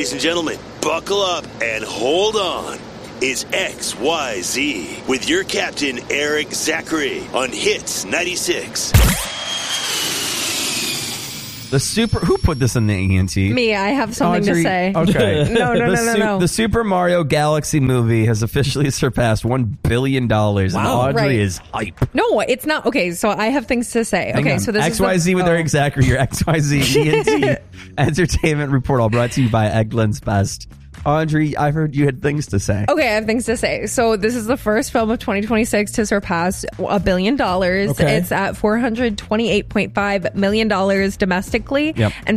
Ladies and gentlemen, buckle up and hold on. Is XYZ with your captain, Eric Zachary, on Hits 96. Who put this in the ENT? Me, I have something to say. Okay. No. The Super Mario Galaxy movie has officially surpassed $1 billion. Wow, and Audrey right. is hype. No, it's not. Okay, so I have things to say. Okay, so this XYZ is with Eric Zachary, your XYZ ENT entertainment report, all brought to you by Eggland's Best. Audrey, I heard you had things to say. Okay, I have things to say. So this is the first film of 2026 to surpass $1 billion. Okay. It's at $428.5 million domestically and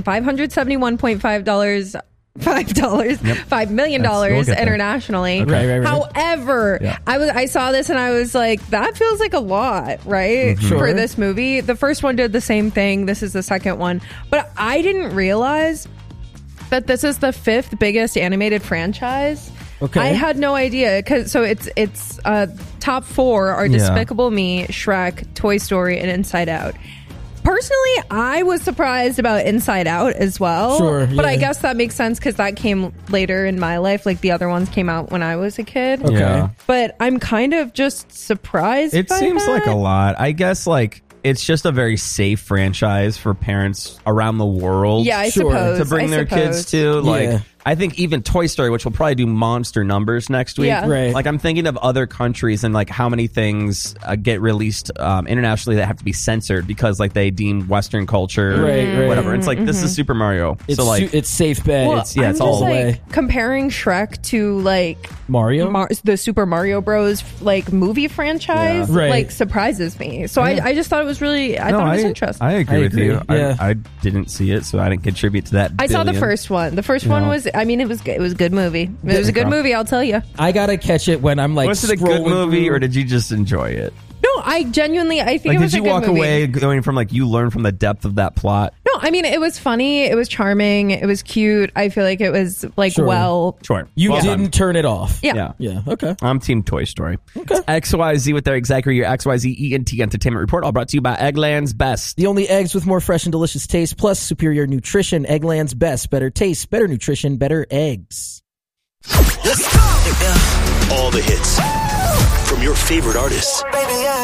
$5 million internationally. Right. However, I saw this and I was like, that feels like a lot, right? Mm-hmm. For this movie. The first one did the same thing. This is the second one. But I didn't realize that this is the 5th biggest animated franchise. Okay. I had no idea. So it's top 4 are Despicable Me, Shrek, Toy Story, and Inside Out. Personally, I was surprised about Inside Out as well. Sure, but I guess that makes sense because that came later in my life. Like the other ones came out when I was a kid. Okay. Yeah. But I'm kind of just surprised. It by seems that. like a lot. I guess it's just a very safe franchise for parents around the world. Yeah, I suppose. To bring their kids to. I think even Toy Story, which will probably do monster numbers next week. Yeah. Right. Like I'm thinking of other countries and like how many things get released internationally that have to be censored because like they deem Western culture, right. whatever. It's like this is Super Mario, It's so like it's safe bet. Well, it's I'm all just the way. comparing Shrek to like Mario? the Super Mario Bros. Like movie franchise, Right. like surprises me. So I just thought it was really, I thought it was interesting. I agree with you. Yeah. I didn't see it, so I didn't contribute to that. I saw the billion. first one. The first one was, I mean, it was a good movie. It was a good movie, I'll tell you. I gotta catch it when I'm like Was it a good scrolling movie, through. or did you just enjoy it? No, I genuinely, I think Like, it was did a you good walk movie. away going from like you learned from the depth of that plot? No, I mean, it was funny. It was charming. It was cute. I feel like it was like Sure. Sure. You Well didn't done. turn it off. Yeah. Yeah. Okay. I'm Team Toy Story. Okay. XYZ with Eric Zachary, your XYZ ENT entertainment report, all brought to you by Eggland's Best. The only eggs with more fresh and delicious taste, plus superior nutrition. Eggland's Best. Better taste, better nutrition, better eggs. Let's go! All the hits from your favorite artists. Baby, I